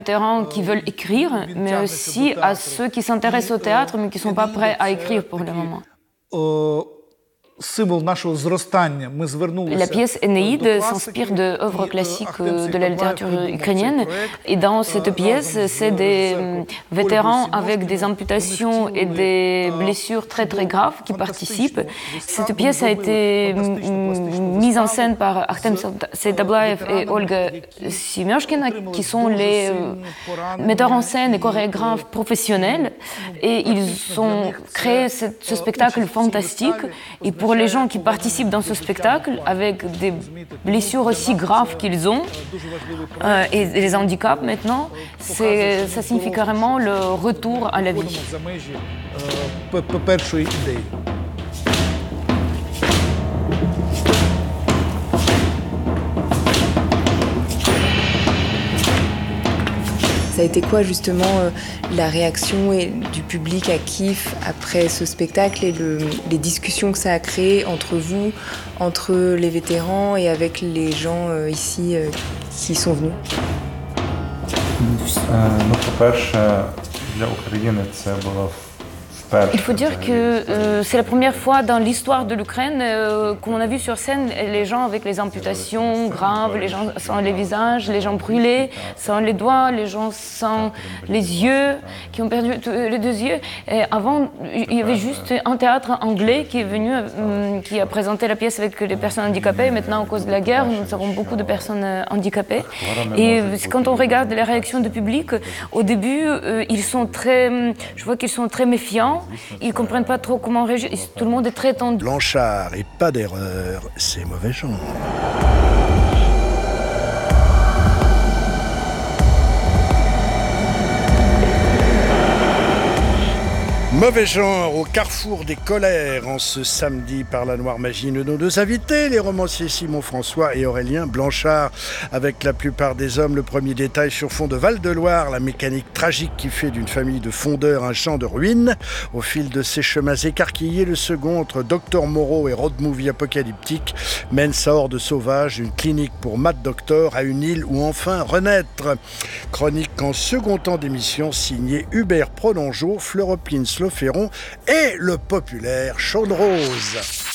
vétérans qui veulent écrire, mais aussi à ceux qui s'intéressent au théâtre, mais qui ne sont pas prêts à écrire pour le moment. La pièce Énéide s'inspire d'œuvres classiques de la littérature ukrainienne. Et dans cette pièce, c'est des vétérans avec des amputations et des blessures très très graves qui participent. Cette pièce a été mise en scène par Artem Seitablaev et Olga Semyoshkina, qui sont les metteurs en scène et chorégraphes professionnels. Et ils ont créé ce spectacle fantastique. Et pour les gens qui participent dans ce spectacle, avec des blessures aussi graves qu'ils ont, et les handicaps maintenant, ça signifie carrément le retour à la vie. Ça a été quoi justement la réaction du public à Kiev après ce spectacle et les discussions que ça a créées entre vous, entre les vétérans et avec les gens ici qui sont venus? Il faut dire que c'est la première fois dans l'histoire de l'Ukraine qu'on a vu sur scène les gens avec les amputations graves, les gens sans les visages, les gens brûlés, sans les doigts, les gens sans les yeux, qui ont perdu les deux yeux. Et avant, il y avait juste un théâtre anglais qui est venu, qui a présenté la pièce avec les personnes handicapées. Maintenant, à cause de la guerre, nous avons beaucoup de personnes handicapées. Et quand on regarde les réactions du public, au début, je vois qu'ils sont très méfiants. Ils ne comprennent pas trop comment réagir. Tout le monde est très tendu. Blanchard, et pas d'erreur, c'est mauvais genre. Mauvais genre au carrefour des colères en ce samedi par la noire magie de nos deux invités, les romanciers Simon François et Aurélien Blanchard. Avec La plupart des hommes, le premier détail sur fond de Val-de-Loire, la mécanique tragique qui fait d'une famille de fondeurs un champ de ruines. Au fil de ces chemins écarquillés, le second, entre Docteur Moreau et road movie apocalyptique, mène sa horde sauvage d'une clinique pour Mad Doctor à une île où enfin renaître. Chronique en second temps d'émission signée Hubert Prolongeau, Fleuropline Ferron et le populaire Sean Rose.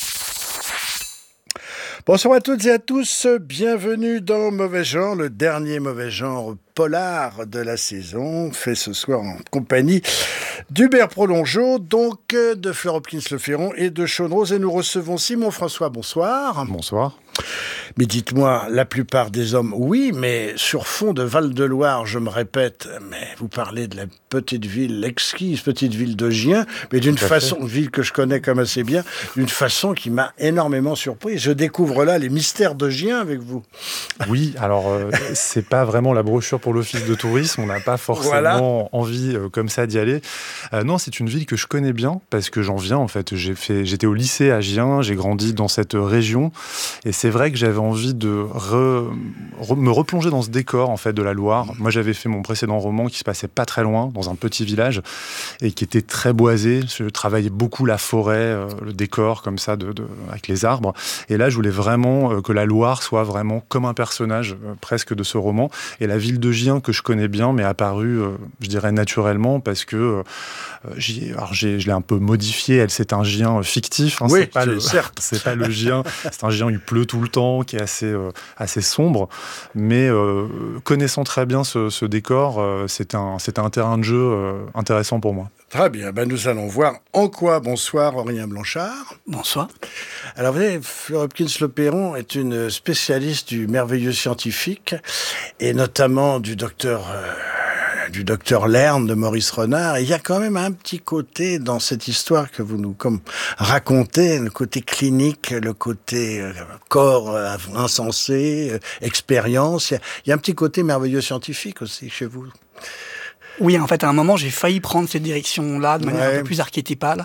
Bonsoir à toutes et à tous, bienvenue dans Mauvais Genre, le dernier mauvais genre polar de la saison, fait ce soir en compagnie d'Hubert Prolongeau, donc de Fleuropline Ferron et de Sean Rose. Et nous recevons Simon François, bonsoir. Bonsoir. Mais dites-moi, la plupart des hommes, oui, mais sur fond de Val-de-Loire, je me répète, mais vous parlez de la petite ville, l'exquise petite ville de Gien, mais d'une façon, une ville que je connais comme assez bien, d'une façon qui m'a énormément surpris. Je découvre là les mystères de Gien avec vous. Oui, alors c'est pas vraiment la brochure pour l'office de tourisme, on n'a pas forcément envie comme ça d'y aller. Non, c'est une ville que je connais bien parce que j'en viens en fait. J'étais au lycée à Gien, j'ai grandi dans cette région et c'est vrai que j'avais envie de me replonger dans ce décor en fait de la Loire. Moi, j'avais fait mon précédent roman qui se passait pas très loin, dans un petit village, et qui était très boisé. Je travaillais beaucoup la forêt, le décor comme ça, avec les arbres. Et là, je voulais vraiment que la Loire soit vraiment comme un personnage presque de ce roman. Et la ville de Gien, que je connais bien, m'est apparue, je dirais naturellement, parce que je l'ai un peu modifié. C'est un Gien fictif. Hein, oui, c'est pas le Gien. C'est un Gien où il pleut tout le temps, qui est assez sombre, mais connaissant très bien ce décor, c'était un terrain de jeu intéressant pour moi. Très bien, nous allons voir en quoi. Bonsoir Aurélien Blanchard. Bonsoir. Alors vous savez, Fleuropline Ferron est une spécialiste du merveilleux scientifique, et notamment du docteur Lerne de Maurice Renard. Et il y a quand même un petit côté dans cette histoire que vous nous racontez, le côté clinique, le côté corps insensé, expérience. Il y a un petit côté merveilleux scientifique aussi chez vous. Oui, en fait, à un moment, j'ai failli prendre cette direction-là de manière un peu plus archétypale,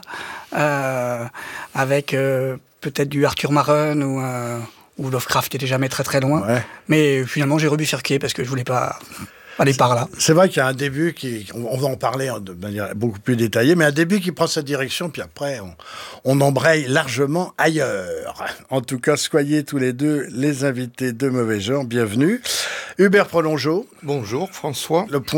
avec peut-être du Arthur Machen ou Lovecraft qui était jamais très très loin. Ouais. Mais finalement, j'ai rebifurqué parce que je voulais pas aller par là. C'est vrai qu'il y a un début on va en parler de manière beaucoup plus détaillée, mais un début qui prend cette direction, puis après, on embraye largement ailleurs. En tout cas, soyez tous les deux les invités de Mauvais Genre. Bienvenue. Hubert Prolongeau. Bonjour, François. Le point